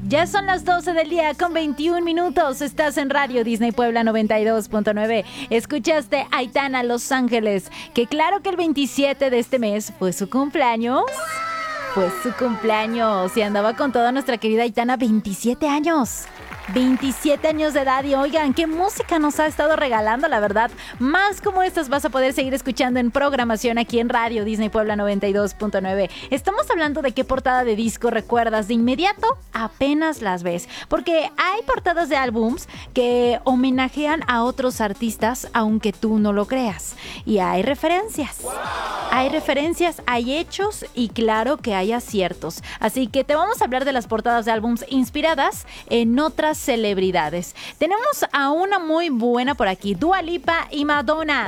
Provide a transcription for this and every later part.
Ya son las 12 del día con 21 minutos. Estás en Radio Disney Puebla 92.9. Escuchaste a Aitana Los Ángeles, que claro que el 27 de este mes fue su cumpleaños. Fue su cumpleaños y andaba con toda nuestra querida Aitana, 27 años. 27 años de edad y oigan, qué música nos ha estado regalando, la verdad. Más como estas vas a poder seguir escuchando en programación aquí en Radio Disney Puebla 92.9. Estamos hablando de qué portada de disco recuerdas de inmediato apenas las ves. Porque hay portadas de álbums que homenajean a otros artistas aunque tú no lo creas. Y hay referencias. Hay referencias, hay hechos y claro que hay aciertos. Así que te vamos a hablar de las portadas de álbums inspiradas en otras celebridades. Tenemos a una muy buena por aquí, Dua Lipa y Madonna.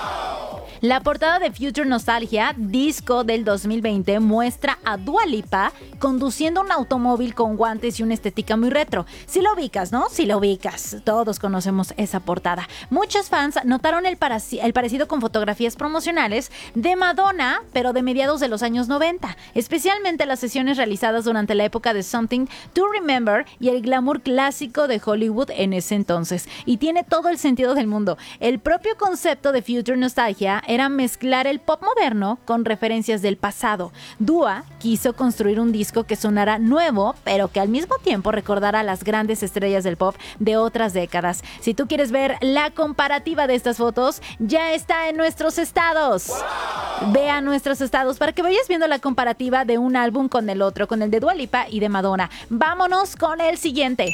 La portada de Future Nostalgia, disco del 2020, muestra a Dua Lipa conduciendo un automóvil con guantes y una estética muy retro. Si lo ubicas, ¿no? Si lo ubicas. Todos conocemos esa portada. Muchos fans notaron el parecido con fotografías promocionales de Madonna, pero de mediados de los años 90, especialmente las sesiones realizadas durante la época de Something to Remember y el glamour clásico de Hollywood en ese entonces. Y tiene todo el sentido del mundo. El propio concepto de Future Nostalgia era mezclar el pop moderno con referencias del pasado. Dua quiso construir un disco que sonara nuevo, pero que al mismo tiempo recordara a las grandes estrellas del pop de otras décadas. Si tú quieres ver la comparativa de estas fotos, ya está en nuestros estados. ¡Wow! Ve a nuestros estados para que vayas viendo la comparativa de un álbum con el otro, con el de Dua Lipa y de Madonna. Vámonos con el siguiente.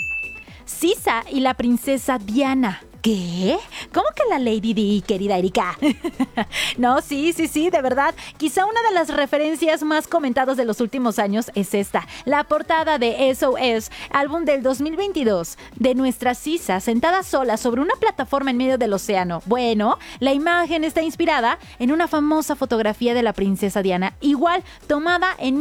SZA y la princesa Diana. ¿Qué? ¿Cómo que la Lady Di, querida Erika? No, sí, de verdad. Quizá una de las referencias más comentadas de los últimos años es esta. La portada de SOS, álbum del 2022, de nuestra SZA sentada sola sobre una plataforma en medio del océano. Bueno, la imagen está inspirada en una famosa fotografía de la princesa Diana, igual tomada en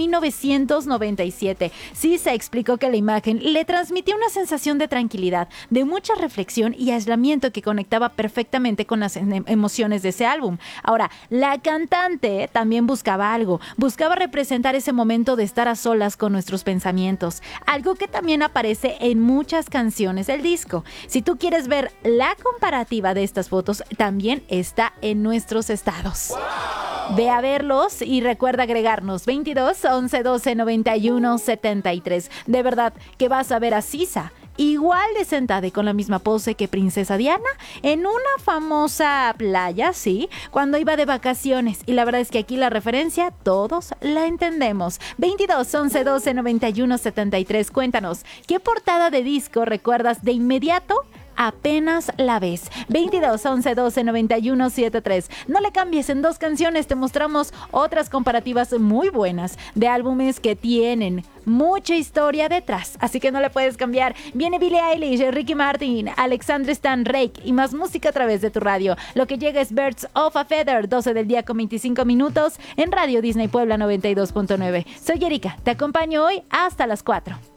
1997. SZA explicó que la imagen le transmitía una sensación de tranquilidad, de mucha reflexión y aislamiento que conectaba perfectamente con las emociones de ese álbum. Ahora, la cantante también buscaba algo, buscaba representar ese momento de estar a solas con nuestros pensamientos, algo que también aparece en muchas canciones del disco. Si tú quieres ver la comparativa de estas fotos, también está en nuestros estados. Ve a verlos y recuerda agregarnos 22 11 12 91 73. De verdad que vas a ver a SZA igual de sentada y con la misma pose que Princesa Diana en una famosa playa, sí, cuando iba de vacaciones. Y la verdad es que aquí la referencia todos la entendemos. 22 11 12 91 73. Cuéntanos, ¿qué portada de disco recuerdas de inmediato apenas la ves? 22 11 12 91 73. No le cambies, en dos canciones te mostramos otras comparativas muy buenas de álbumes que tienen mucha historia detrás, así que no le puedes cambiar. Viene Billie Eilish, Ricky Martin, Alexandre Stan, Rake y más música a través de tu radio. Lo que llega es Birds of a Feather, 12 del día con 25 minutos en Radio Disney Puebla 92.9. Soy Erika, te acompaño hoy hasta las 4.